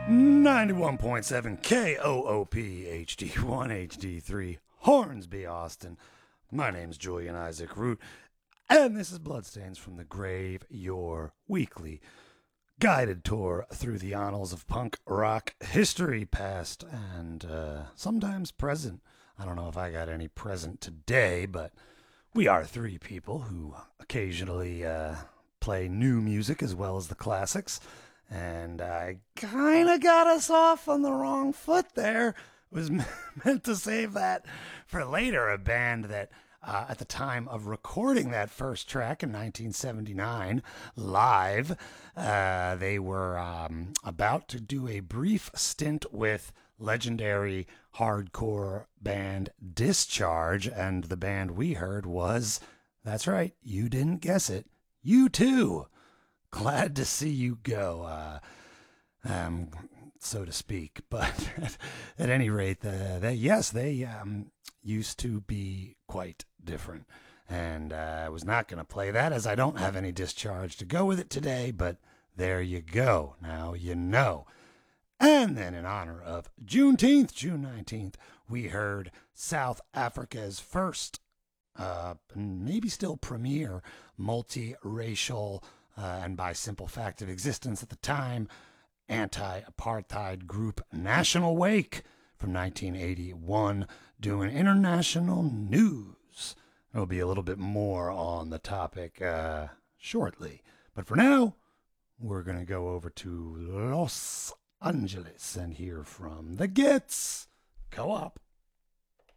91.7 KOOP HD1 HD3 Hornsby, Austin. My name's Julian Isaac Root, and this is Bloodstains from the Grave, your weekly guided tour through the annals of punk rock history, past and sometimes present. I don't know if I got any present today, but we are three people who occasionally play new music as well as the classics. And I kind of got us off on the wrong foot there. Was meant to save that for later. A band that, at the time of recording that first track in 1979, live, they were about to do a brief stint with legendary hardcore band Discharge, and the band we heard was, that's right, you didn't guess it, U2. Glad to see you go, so to speak. But at any rate, yes, they used to be quite different. And I was not going to play that as I don't have any Discharge to go with it today, but there you go. Now you know. And then in honor of Juneteenth, June 19th, we heard South Africa's first, maybe still premier, multiracial and by simple fact of existence at the time, anti-apartheid group National Wake from 1981, doing international news. There'll be a little bit more on the topic shortly. But for now, we're going to go over to Los Angeles and hear from the Gits Co-op.